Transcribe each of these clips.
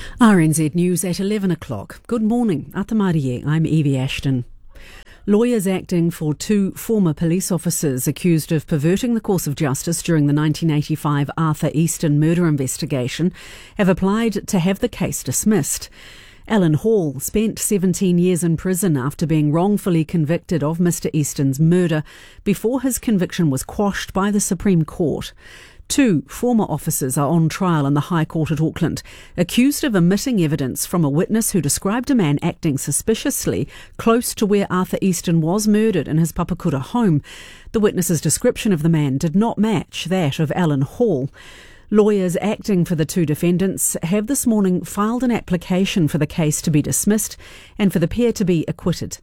RNZ News at 11 o'clock. Good morning. Atamarie, I'm Evie Ashton. Lawyers acting for two former police officers accused of perverting the course of justice during the 1985 Arthur Easton murder investigation have applied to have the case dismissed. Alan Hall spent 17 years in prison after being wrongfully convicted of Mr Easton's murder before his conviction was quashed by the Supreme Court. Two former officers are on trial in the High Court at Auckland, accused of omitting evidence from a witness who described a man acting suspiciously close to where Arthur Easton was murdered in his Papakura home. The witness's description of the man did not match that of Alan Hall. Lawyers acting for the two defendants have this morning filed an application for the case to be dismissed and for the pair to be acquitted.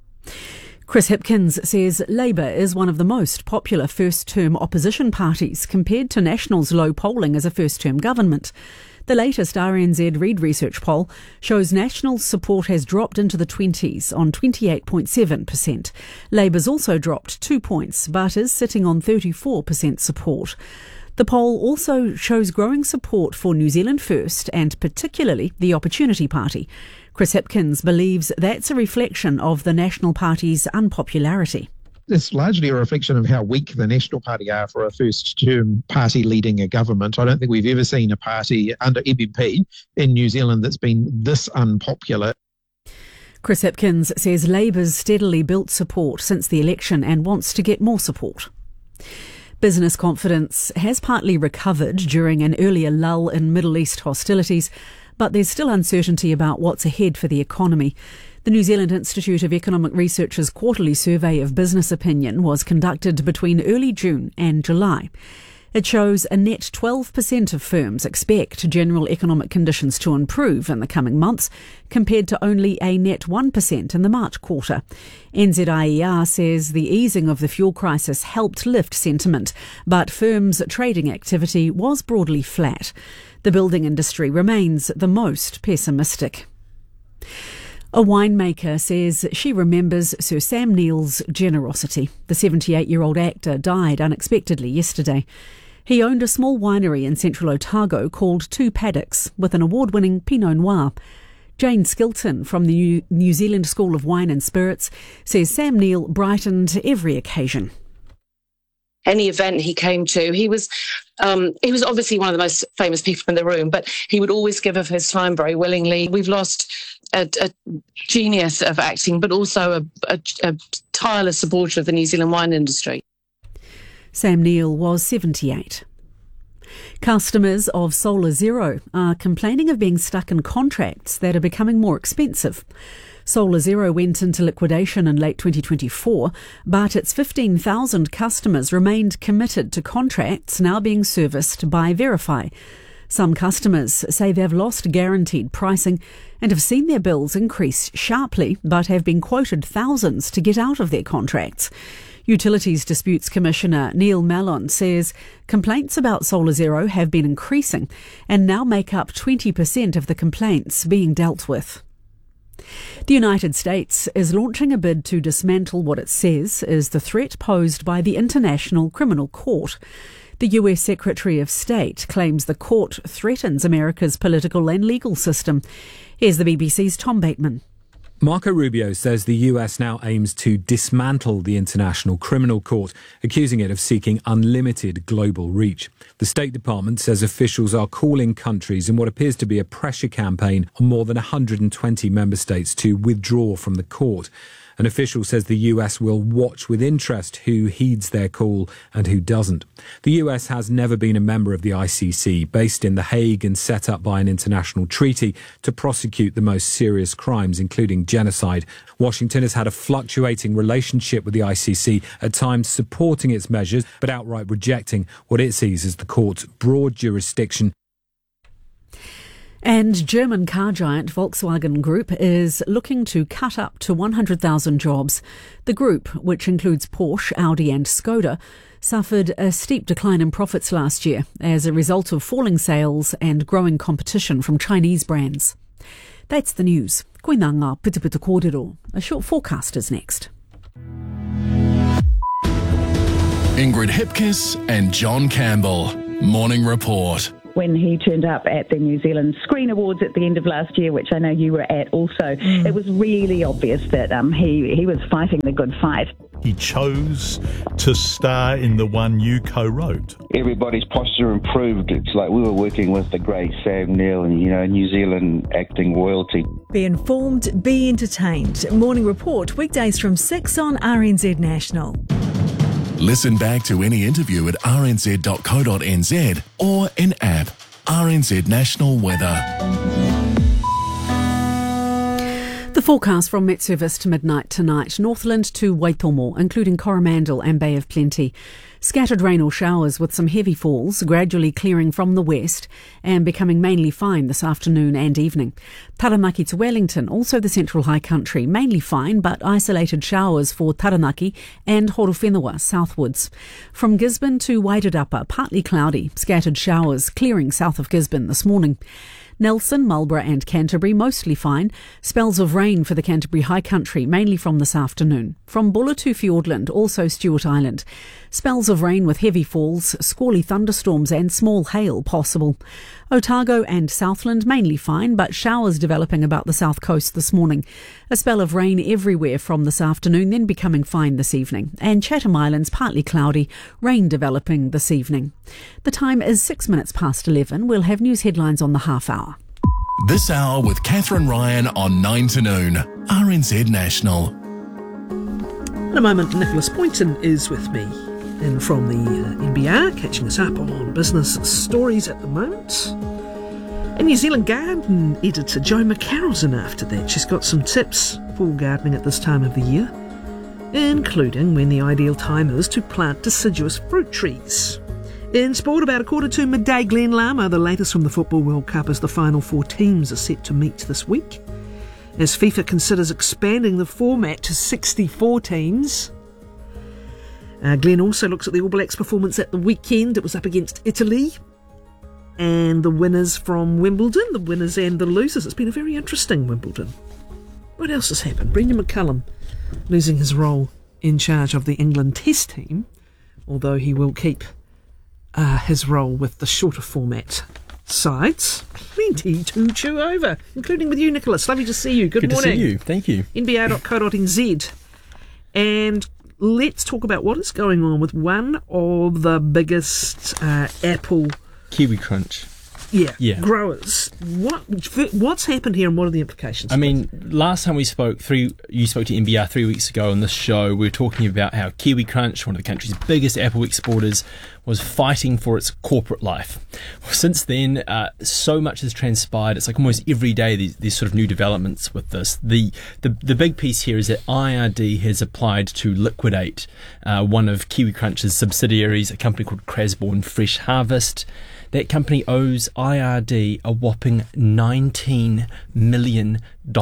Chris Hipkins says Labour is one of the most popular first-term opposition parties compared to National's low polling as a first-term government. The latest RNZ Reid Research poll shows National's support has dropped into the 20s on 28.7%. Labour's also dropped 2 points but is sitting on 34% support. The poll also shows growing support for New Zealand First and particularly the Opportunity Party. Chris Hipkins believes that's a reflection of the National Party's unpopularity. It's largely a reflection of how weak the National Party are for a first-term party leading a government. I don't think we've ever seen a party under MMP in New Zealand that's been this unpopular. Chris Hipkins says Labour's steadily built support since the election and wants to get more support. Business confidence has partly recovered during an earlier lull in Middle East hostilities, but there's still uncertainty about what's ahead for the economy. The New Zealand Institute of Economic Research's quarterly survey of business opinion was conducted between early June and July. It shows a net 12% of firms expect general economic conditions to improve in the coming months, compared to only a net 1% in the March quarter. NZIER says the easing of the fuel crisis helped lift sentiment, but firms' trading activity was broadly flat. The building industry remains the most pessimistic. A winemaker says she remembers Sir Sam Neill's generosity. The 78-year-old actor died unexpectedly yesterday. He owned a small winery in central Otago called Two Paddocks with an award-winning Pinot Noir. Jane Skilton from the New Zealand School of Wine and Spirits says Sam Neill brightened every occasion. Any event he came to, he was obviously one of the most famous people in the room, but he would always give of his time very willingly. We've lost a genius of acting, but also a tireless supporter of the New Zealand wine industry. Sam Neill was 78. Customers of Solar Zero are complaining of being stuck in contracts that are becoming more expensive. Solar Zero went into liquidation in late 2024, but its 15,000 customers remained committed to contracts now being serviced by Verify. Some customers say they've lost guaranteed pricing and have seen their bills increase sharply, but have been quoted thousands to get out of their contracts. Utilities Disputes Commissioner Neil Mallon says complaints about Solar Zero have been increasing and now make up 20% of the complaints being dealt with. The United States is launching a bid to dismantle what it says is the threat posed by the International Criminal Court. The US Secretary of State claims the court threatens America's political and legal system. Here's the BBC's Tom Bateman. Marco Rubio says the US now aims to dismantle the International Criminal Court, accusing it of seeking unlimited global reach. The State Department says officials are calling countries in what appears to be a pressure campaign on more than 120 member states to withdraw from the court. An official says the US will watch with interest who heeds their call and who doesn't. The US has never been a member of the ICC, based in The Hague and set up by an international treaty to prosecute the most serious crimes, including genocide. Washington has had a fluctuating relationship with the ICC, at times supporting its measures, but outright rejecting what it sees as the court's broad jurisdiction. And German car giant Volkswagen Group is looking to cut up to 100,000 jobs. The group, which includes Porsche, Audi and Skoda, suffered a steep decline in profits last year as a result of falling sales and growing competition from Chinese brands. That's the news. Koina ngā pitupitu kōrero. A short forecast is next. Ingrid Hipkiss and John Campbell. Morning Report. when he turned up at the New Zealand Screen Awards at the end of last year, which I know you were at also. It was really obvious that he was fighting the good fight. He chose to star in the one you co-wrote. Everybody's posture improved. It's like we were working with the great Sam Neill and, New Zealand acting royalty. Be informed, be entertained. Morning Report, weekdays from 6 on RNZ National. Listen back to any interview at rnz.co.nz or in app. RNZ National Weather. The forecast from Met Service to midnight tonight. Northland to Waitomo, including Coromandel and Bay of Plenty. Scattered rain or showers with some heavy falls, gradually clearing from the west and becoming mainly fine this afternoon and evening. Taranaki to Wellington, also the central high country, mainly fine but isolated showers for Taranaki and Horowhenua southwards. From Gisborne to Wairarapa, partly cloudy, scattered showers clearing south of Gisborne this morning. Nelson, Marlborough and Canterbury, mostly fine. Spells of rain for the Canterbury High Country, mainly from this afternoon. From Bulla to Fiordland, also Stewart Island. Spells of rain with heavy falls, squally thunderstorms and small hail possible. Otago and Southland, mainly fine, but showers developing about the south coast this morning. A spell of rain everywhere from this afternoon, then becoming fine this evening. And Chatham Islands, partly cloudy, rain developing this evening. The time is 6 minutes past 11. We'll have news headlines on the half hour. This hour with Catherine Ryan on 9 to noon. RNZ National. In a moment, Nicholas Poynton is with me. And from the NBR, catching us up on business stories at the moment. And New Zealand Garden editor Jo McCarroll's in after that. She's got some tips for gardening at this time of the year, including when the ideal time is to plant deciduous fruit trees. In sport, about 1:45 midday, Glen Lama, the latest from the Football World Cup, as the final 4 teams are set to meet this week. As FIFA considers expanding the format to 64 teams. Glenn also looks at the All Blacks' performance at the weekend. It was up against Italy. And the winners from Wimbledon, the winners and the losers. It's been a very interesting Wimbledon. What else has happened? Brendan McCullum losing his role in charge of the England Test team, although he will keep his role with the shorter format sides. Plenty to chew over, including with you, Nicholas. Lovely to see you. Good morning. Good to see you. Thank you. nbr.co.nz. And let's talk about what is going on with one of the biggest apple Kiwi Crunch. Yeah. Growers. What's happened here and what are the implications? I mean, last time you spoke to NBR 3 weeks ago on this show, we were talking about how Kiwi Crunch, one of the country's biggest apple exporters, was fighting for its corporate life. Since then, so much has transpired. It's like almost every day these sort of new developments with this. The big piece here is that IRD has applied to liquidate one of Kiwi Crunch's subsidiaries, a company called Crasbourne Fresh Harvest. That company owes IRD a whopping $19 million.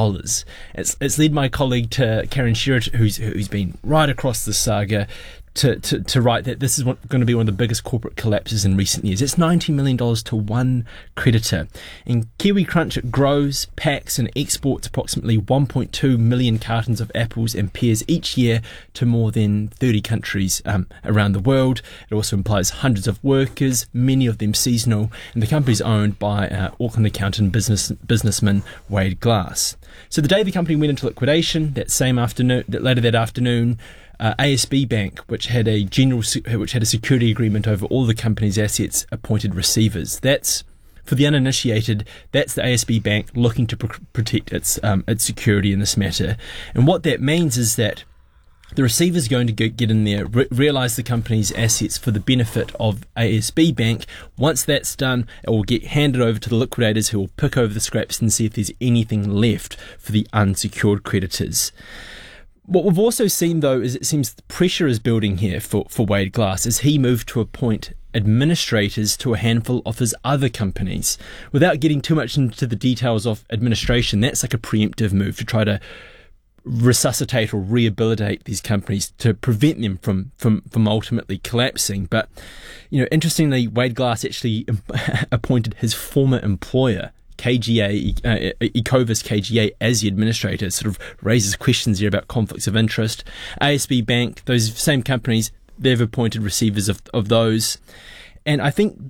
It's led my colleague to Karen Sherritt, who's been right across the saga, to write that this is going to be one of the biggest corporate collapses in recent years. It's $19 million to one creditor. And Kiwi Crunch grows, packs and exports approximately 1.2 million cartons of apples and pears each year to more than 30 countries around the world. It also employs hundreds of workers, many of them seasonal, and the company is owned by Auckland accountant businessman Wade Glass. So the day the company went into liquidation, later that afternoon, ASB Bank, which had a security agreement over all the company's assets, appointed receivers. That's, for the uninitiated, that's the ASB Bank looking to protect its security in this matter. And what that means is that the receiver's going to get in there, realise the company's assets for the benefit of ASB Bank. Once that's done, it will get handed over to the liquidators, who will pick over the scraps and see if there's anything left for the unsecured creditors. What we've also seen, though, is it seems the pressure is building here for Wade Glass as he moved to appoint administrators to a handful of his other companies. Without getting too much into the details of administration, that's like a preemptive move to try to resuscitate or rehabilitate these companies to prevent them from ultimately collapsing. But, interestingly, Wade Glass actually appointed his former employer, KGA, Ecovis KGA, as the administrator. Sort of raises questions here about conflicts of interest. ASB Bank, those same companies, they've appointed receivers of those. And I think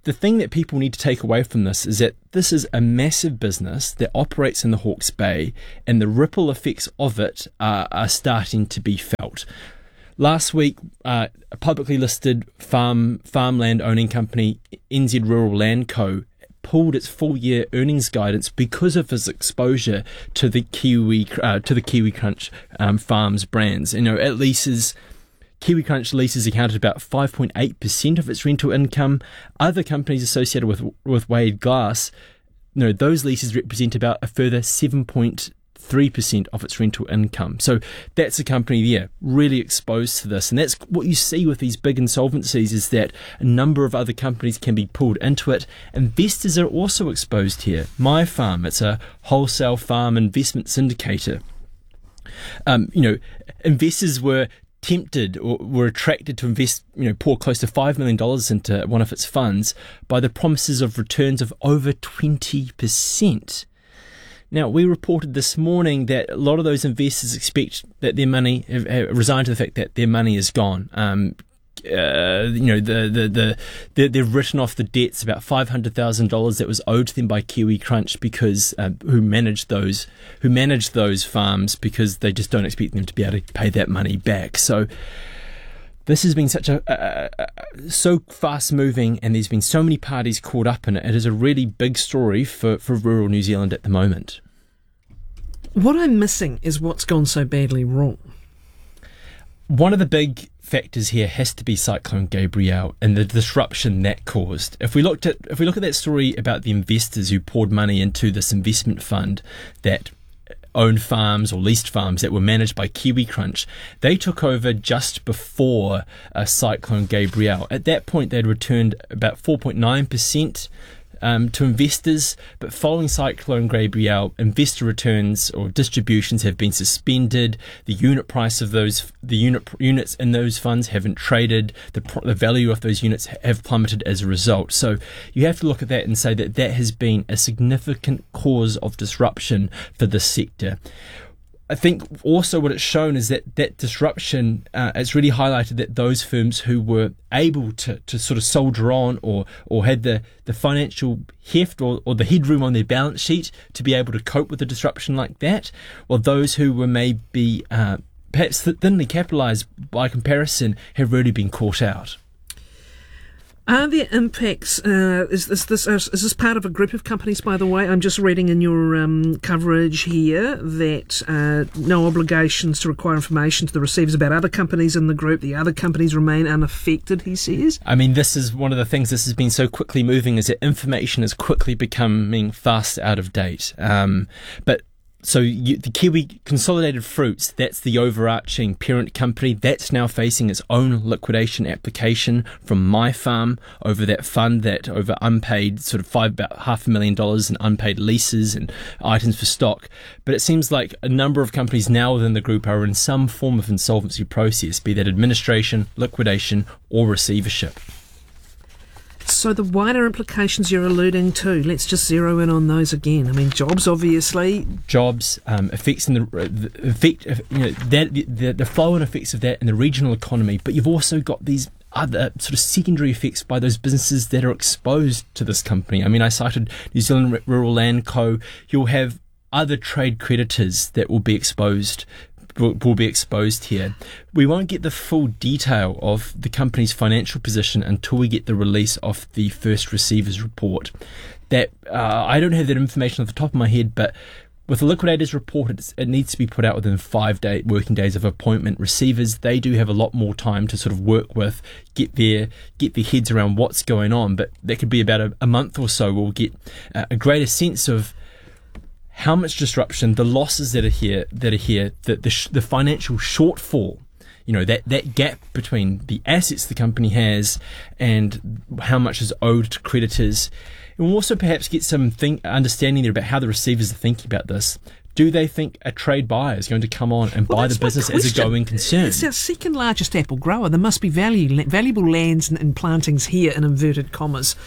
the thing that people need to take away from this is that this is a massive business that operates in the Hawke's Bay, and the ripple effects of it are starting to be felt. Last week, a publicly listed farmland owning company, NZ Rural Land Co., pulled its full-year earnings guidance because of its exposure to the Kiwi Crunch Farms brands. It leases. Kiwi Crunch leases accounted about 5.8% of its rental income. Other companies associated with Wade Glass, those leases represent about a further 7.3% of its rental income. So that's a company there really exposed to this. And that's what you see with these big insolvencies, is that a number of other companies can be pulled into it. Investors are also exposed here. My Farm, it's a wholesale farm investment syndicator. Investors were tempted or were attracted to invest, pour close to $5 million into one of its funds by the promises of returns of over 20%. Now, we reported this morning that a lot of those investors expect that their money, have resigned to the fact that their money is gone. They've written off the debts, about $500,000 that was owed to them by Kiwi Crunch, because who managed those farms, because they just don't expect them to be able to pay that money back. So this has been so fast moving, and there's been so many parties caught up in it. It is a really big story for rural New Zealand at the moment. What I'm missing is what's gone so badly wrong. One of the big factors here has to be Cyclone Gabrielle and the disruption that caused. If we look at that story about the investors who poured money into this investment fund that owned farms or leased farms that were managed by Kiwi Crunch, they took over just before Cyclone Gabrielle. At that point, they'd returned about 4.9% to investors, but following Cyclone Gabrielle, investor returns or distributions have been suspended. The unit price of units in those funds haven't traded. The value of those units have plummeted as a result. So you have to look at that and say that has been a significant cause of disruption for this sector. I think also what it's shown is that disruption, it's really highlighted that those firms who were able to sort of soldier on or had the financial heft or the headroom on their balance sheet to be able to cope with a disruption like that, while those who were maybe perhaps thinly capitalised by comparison have really been caught out. Are there impacts? Is this part of a group of companies, by the way? I'm just reading in your coverage here that no obligations to require information to the receivers about other companies in the group. The other companies remain unaffected, he says. I mean, this is one of the things this has been so quickly moving, is that information is quickly becoming fast out of date. So the Kiwi Consolidated Fruits, that's the overarching parent company, that's now facing its own liquidation application from My Farm over that fund, that over unpaid about $500,000 in unpaid leases and items for stock. But it seems like a number of companies now within the group are in some form of insolvency process, be that administration, liquidation or receivership. So the wider implications you're alluding to, let's just zero in on those again. I mean, jobs, obviously. Jobs, effects in the flow and effects of that in the regional economy. But you've also got these other sort of secondary effects by those businesses that are exposed to this company. I mean, I cited New Zealand Rural Land Co. You'll have other trade creditors that will be exposed here. We won't get the full detail of the company's financial position until we get the release of the first receivers report. That I don't have that information off the top of my head, but with the liquidators report, it needs to be put out within 5 working days of appointment. Receivers, they do have a lot more time to sort of work with, get their heads around what's going on, but that could be about a month or so. We'll get a greater sense of how much disruption, the losses that are here, the financial shortfall, that gap between the assets the company has and how much is owed to creditors. And we'll also perhaps get some understanding there about how the receivers are thinking about this. Do they think a trade buyer is going to come on and buy the business as a going concern? It's our second largest apple grower. There must be valuable lands and plantings here, in inverted commas.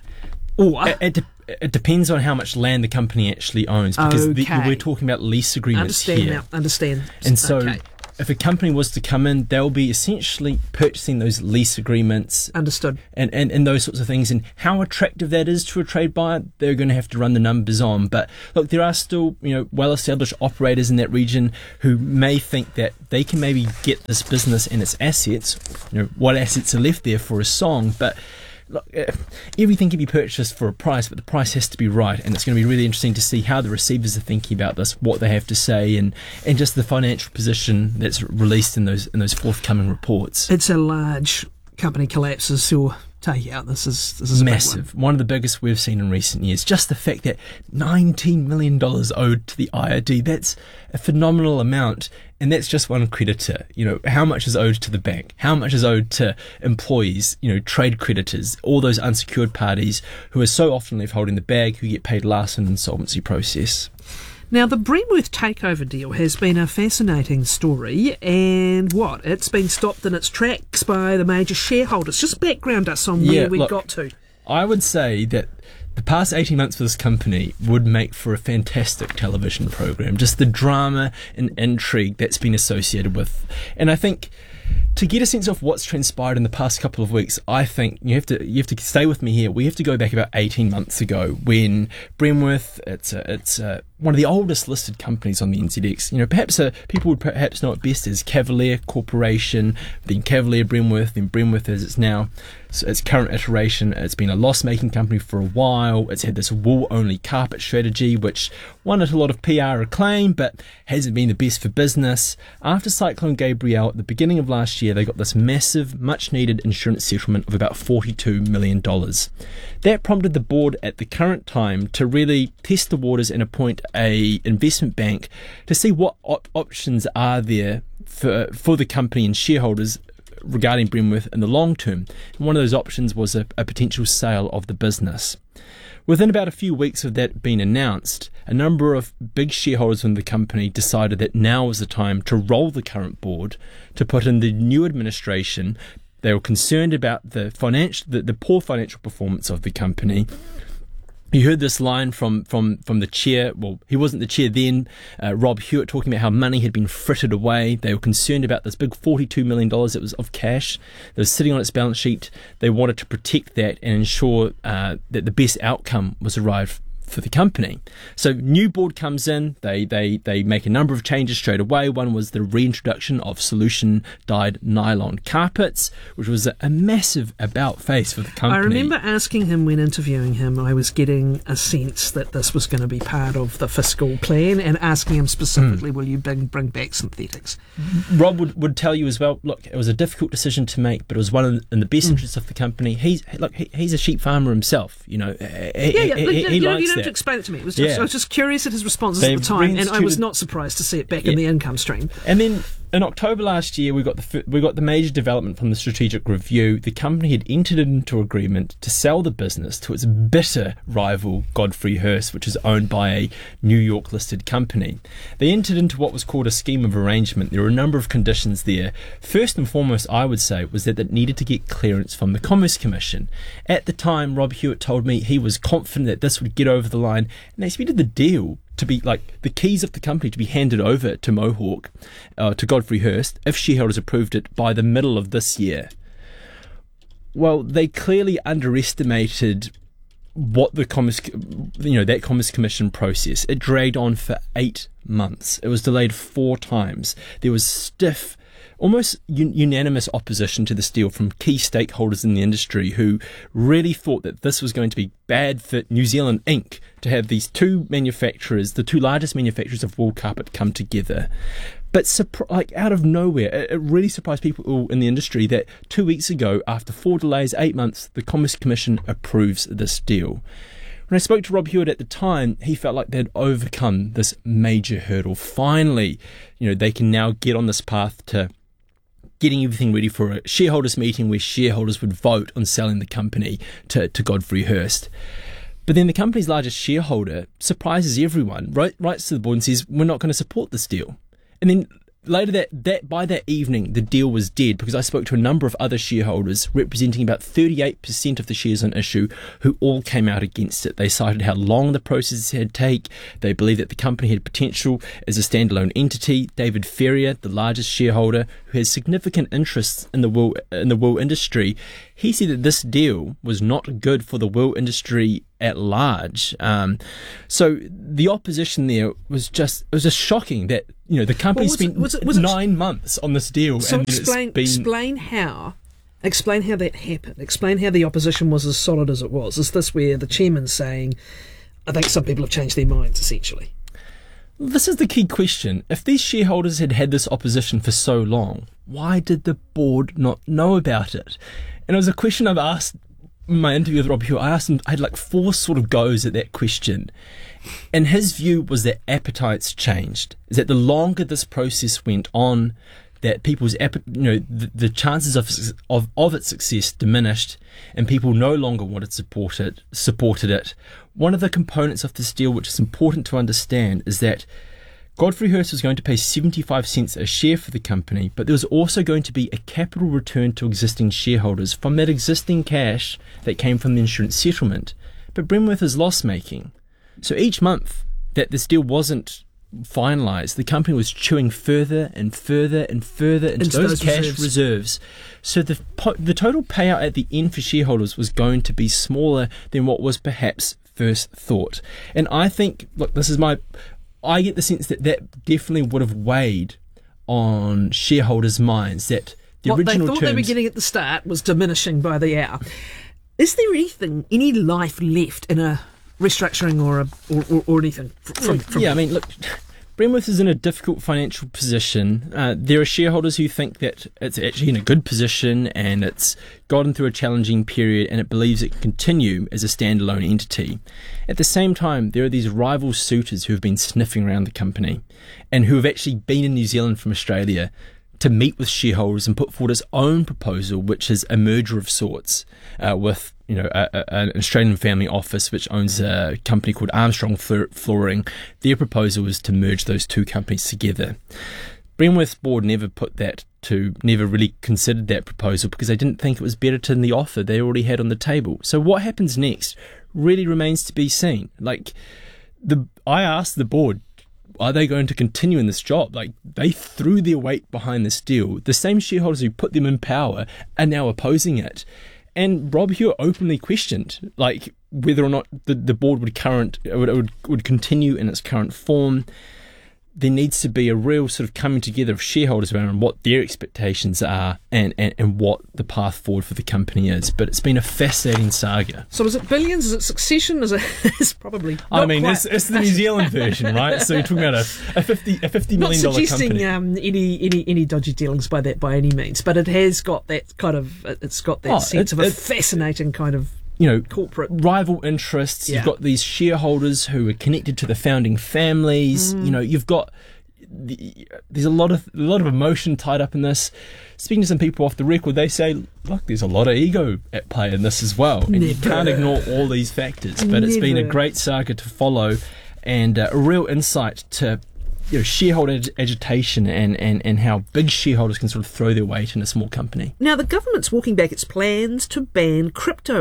It depends on how much land the company actually owns, because we're talking about lease agreements here. Understand. And so if a company was to come in, they'll be essentially purchasing those lease agreements. Understood. And those sorts of things. And how attractive that is to a trade buyer, they're going to have to run the numbers on. But look, there are still, well-established operators in that region who may think that they can maybe get this business and its assets, what assets are left there for a song. But look, everything can be purchased for a price, but the price has to be right, and it's going to be really interesting to see how the receivers are thinking about this, what they have to say, and just the financial position that's released in those forthcoming reports. It's a large company collapses, so take out. This is massive, one of the biggest we've seen in recent years. Just the fact that $19 million owed to the IRD, that's a phenomenal amount. And that's just one creditor. How much is owed to the bank? How much is owed to employees, trade creditors, all those unsecured parties who are so often left holding the bag, who get paid last in the insolvency process. Now, the Bremworth takeover deal has been a fascinating story, and it's been stopped in its tracks by the major shareholders. Just background us on where we got to. I would say that the past 18 months for this company would make for a fantastic television program. Just the drama and intrigue that's been associated with. And I think to get a sense of what's transpired in the past couple of weeks, I think you have to stay with me here. We have to go back about 18 months ago when Bremworth, it's one of the oldest listed companies on the NZX. Perhaps people would perhaps know it best as Cavalier Corporation, then Cavalier Bremworth, then Bremworth as it's now. So its current iteration, it's been a loss-making company for a while. It's had this wool-only carpet strategy, which won it a lot of PR acclaim, but hasn't been the best for business. After Cyclone Gabrielle at the beginning of last year, they got this massive, much-needed insurance settlement of about $42 million. That prompted the board at the current time to really test the waters and appoint a investment bank to see what options are there for the company and shareholders regarding Bremworth in the long term. And one of those options was a potential sale of the business. Within about a few weeks of that being announced, a number of big shareholders in the company decided that now was the time to roll the current board, to put in the new administration. They were concerned about the poor financial performance of the company. You heard this line from the chair. Well, he wasn't the chair then, Rob Hewitt, talking about how money had been frittered away. They were concerned about this big $42 million that was of cash that was sitting on its balance sheet. They wanted to protect that and ensure that the best outcome was arrived for the company. So new board comes in, they make a number of changes straight away. One was the reintroduction of solution dyed nylon carpets, which was a massive about face for the company. I remember asking him when interviewing him, I was getting a sense that this was going to be part of the fiscal plan, and asking him specifically, will you bring back synthetics? Rob would tell you as well, look, it was a difficult decision to make, but it was one in the best interests of the company. He's a sheep farmer himself, he likes that. To explain it to me. I was just curious at his responses at the time, and I was not surprised to see it back in the income stream. And then in October last year, we got the major development from the strategic review. The company had entered into agreement to sell the business to its bitter rival Godfrey Hirst, which is owned by a New York listed company. They entered into what was called a scheme of arrangement. There were a number of conditions there. First and foremost, I would say, was that it needed to get clearance from the Commerce Commission. At the time, Rob Hewitt told me he was confident that this would get over the line, and they expected the deal to be like the keys of the company to be handed over to Mohawk, to Godfrey Hirst, if shareholders approved it by the middle of this year. Well, they clearly underestimated what the that Commerce Commission process. It dragged on for 8 months. It was delayed 4 times. There was stiff, almost unanimous opposition to this deal from key stakeholders in the industry who really thought that this was going to be bad for New Zealand Inc. to have these two manufacturers, the two largest manufacturers of wool carpet, come together. But out of nowhere, it really surprised people in the industry that 2 weeks ago, after 4 delays, 8 months, the Commerce Commission approves this deal. When I spoke to Rob Hewitt at the time, he felt like they'd overcome this major hurdle. Finally, they can now get on this path to getting everything ready for a shareholders meeting where shareholders would vote on selling the company to Godfrey Hirst. But then the company's largest shareholder surprises everyone, writes to the board and says, we're not going to support this deal. And then later by that evening, the deal was dead, because I spoke to a number of other shareholders representing about 38% of the shares on issue who all came out against it. They cited how long the process had taken. They believed that the company had potential as a standalone entity. David Ferrier, the largest shareholder, who has significant interests in the wool industry, he said that this deal was not good for the wool industry at large. So the opposition there was just shocking that, the company spent 9 months on this deal. So and explain how that happened. Explain how the opposition was as solid as it was. Is this where the chairman's saying, I think some people have changed their minds, essentially? This is the key question. If these shareholders had had this opposition for so long, why did the board not know about it? And it was a question I've asked in my interview with Rob Hugh. I asked him, I had like 4 sort of goes at that question. And his view was that appetites changed. Is that the longer this process went on, that people's the chances of its success diminished, and people no longer wanted to supported it. One of the components of this deal, which is important to understand, is that Godfrey Hirst was going to pay 75 cents a share for the company, but there was also going to be a capital return to existing shareholders from that existing cash that came from the insurance settlement. But Bremworth is loss-making. So each month that this deal wasn't finalised, the company was chewing further and further and further into those cash reserves. So the total payout at the end for shareholders was going to be smaller than what was perhaps first thought. And I think, look, I get the sense that definitely would have weighed on shareholders' minds, that the original they thought they were getting at the start was diminishing by the hour. Is there any life left in a restructuring or anything? I mean, look, Bremworth is in a difficult financial position. There are shareholders who think that it's actually in a good position and it's gotten through a challenging period and it believes it can continue as a standalone entity. At the same time, there are these rival suitors who have been sniffing around the company and who have actually been in New Zealand from Australia to meet with shareholders and put forward its own proposal, which is a merger of sorts with an Australian family office which owns a company called Armstrong Flooring. Their proposal is to merge those two companies together. Bremworth's board never really considered that proposal because they didn't think it was better than the offer they already had on the table. So what happens next really remains to be seen. I asked the board, are they going to continue in this job? They threw their weight behind this deal. The same shareholders who put them in power are now opposing it. And Rob Hugh openly questioned, whether or not the board would continue in its current form. There needs to be a real sort of coming together of shareholders around what their expectations are and what the path forward for the company is. But it's been a fascinating saga. So is it billions? Is it Succession? It's probably not it's the New Zealand version, right? So you're talking about a $50 million company. Not suggesting any dodgy dealings by any means, but it has got that kind of sense of a fascinating kind of corporate rival interests. You've got these shareholders who are connected to the founding families. You've got there's a lot of emotion tied up in this. Speaking to some people off the record, they say, look, there's a lot of ego at play in this as well, and you can't ignore all these factors. But it's been a great saga to follow, and a real insight to shareholder agitation and how big shareholders can sort of throw their weight in a small company. Now, the government's walking back its plans to ban crypto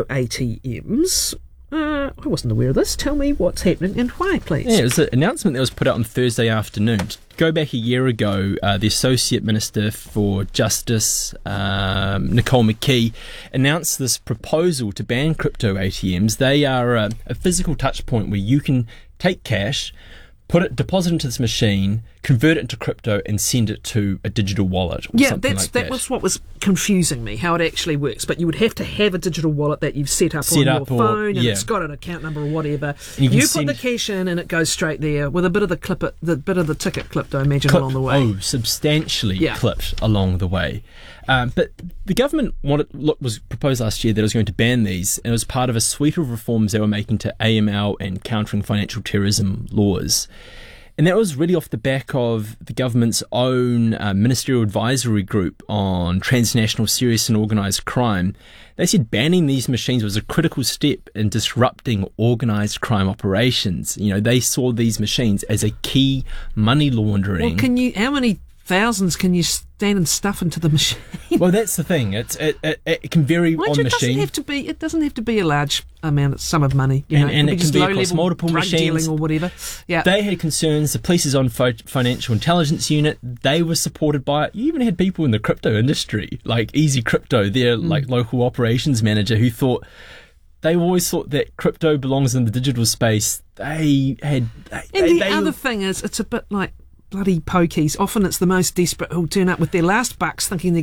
ATMs. I wasn't aware of this. Tell me what's happening and why, please. Yeah, it was an announcement that was put out on Thursday afternoon. Go back a year ago, the Associate Minister for Justice, Nicole McKee, announced this proposal to ban crypto ATMs. They are a physical touch point where you can take cash, deposit into this machine, convert it into crypto, and send it to a digital wallet or something like that. That was what was confusing me, how it actually works. But you would have to have a digital wallet that you've set up on your phone, and it's got an account number or whatever. You put the cash in, and it goes straight there with a bit of the ticket clipped, I imagine, along the way. Oh, substantially clipped along the way. But the government was proposed last year that it was going to ban these, and it was part of a suite of reforms they were making to AML and countering financial terrorism laws. And that was really off the back of the government's own ministerial advisory group on transnational serious and organised crime. They said banning these machines was a critical step in disrupting organised crime operations. They saw these machines as a key money laundering. Well, how many thousands can you stand and stuff into the machine? Well, that's the thing. It can vary on machine. It doesn't have to be a large sum of money. And it can be across multiple drug machines dealing or whatever. Yeah. They had concerns. The police's own financial intelligence unit, they were supported by it. You even had people in the crypto industry, like Easy Crypto, their like local operations manager, who they always thought that crypto belongs in the digital space. The other thing is, it's a bit like bloody pokies. Often it's the most desperate who'll turn up with their last bucks thinking they're